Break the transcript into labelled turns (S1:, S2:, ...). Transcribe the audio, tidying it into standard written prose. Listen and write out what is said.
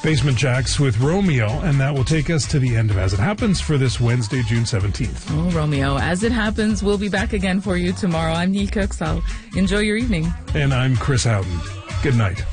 S1: Basement Jacks with Romeo, and that will take us to the end of As It Happens for this Wednesday, June 17th.
S2: Oh, Romeo, As It Happens, we'll be back again for you tomorrow. I'm Neil Cooks. Enjoy your evening.
S1: And I'm Chris Houghton. Good night.